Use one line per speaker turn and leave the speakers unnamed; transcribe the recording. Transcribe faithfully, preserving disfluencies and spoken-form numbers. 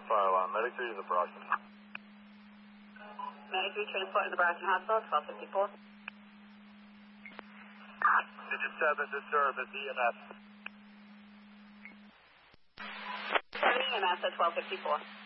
fire alarm. Medic three to the Brockton.
Medic three transport to the Brockton Hospital, twelve fifty-four.
Digit seven to service, E M S.
seven E M S at twelve fifty-four.